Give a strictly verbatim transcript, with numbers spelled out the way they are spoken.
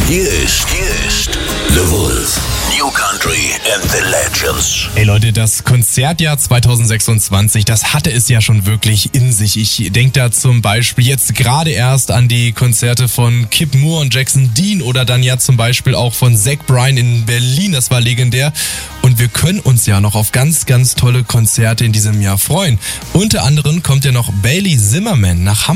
Hier ist, hier ist The Wolf. New Country and the Legends. Ey Leute, das Konzertjahr zwanzig sechsundzwanzig, das hatte es ja schon wirklich in sich. Ich denke da zum Beispiel jetzt gerade erst an die Konzerte von Kip Moore und Jackson Dean oder dann ja zum Beispiel auch von Zach Bryan in Berlin. Das war legendär. Und wir können uns ja noch auf ganz, ganz tolle Konzerte in diesem Jahr freuen. Unter anderem kommt ja noch Bailey Zimmerman nach Hamburg.